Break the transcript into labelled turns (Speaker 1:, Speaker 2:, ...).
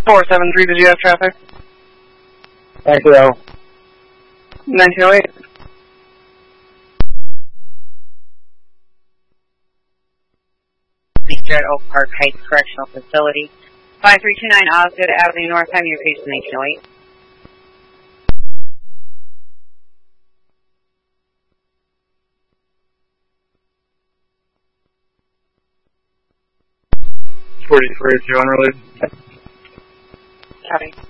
Speaker 1: 473, did you have traffic?
Speaker 2: 920.
Speaker 1: 1908.
Speaker 3: Mr. at Oak Park Heights Correctional Facility. 5329 Osgood Avenue North. I'm your patient 1908.
Speaker 1: If you're unrelated.
Speaker 3: Copy.